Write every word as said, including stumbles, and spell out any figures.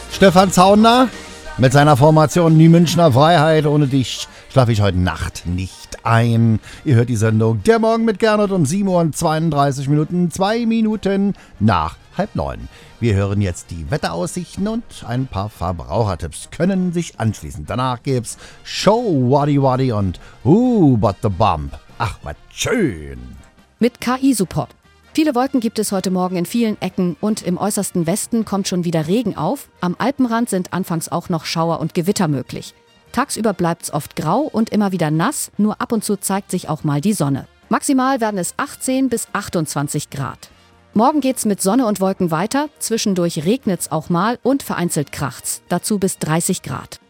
Stefan Zauner mit seiner Formation Die Münchner Freiheit. Ohne dich schlafe ich heute Nacht nicht ein. Ihr hört die Sendung Der Morgen mit Gernot um sieben Uhr und zweiunddreißig Minuten, zwei Minuten nach halb neun. Wir hören jetzt die Wetteraussichten und ein paar Verbrauchertipps können sich anschließen. Danach gibt's Show Waddy Waddy und Ooh, but the Bump. Ach, was schön. Mit K I-Support. Viele Wolken gibt es heute Morgen in vielen Ecken und im äußersten Westen kommt schon wieder Regen auf. Am Alpenrand sind anfangs auch noch Schauer und Gewitter möglich. Tagsüber bleibt's oft grau und immer wieder nass, nur ab und zu zeigt sich auch mal die Sonne. Maximal werden es achtzehn bis achtundzwanzig Grad. Morgen geht's mit Sonne und Wolken weiter, zwischendurch regnet's auch mal und vereinzelt kracht's, dazu bis dreißig Grad.